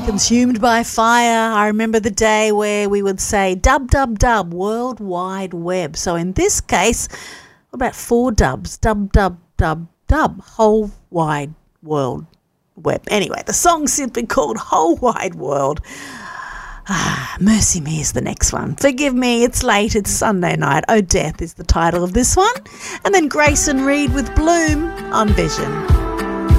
Consumed by fire. I remember the day where we would say dub, dub, dub, World Wide Web. So in this case, about 4 dubs. Dub, dub, dub, dub. Whole wide world web. Anyway, the song's simply called Whole Wide World. Mercy Me is the next one. Forgive me, it's late, it's Sunday night. Oh Death is the title of this one. And then Grayson Reed with Bloom on Vision.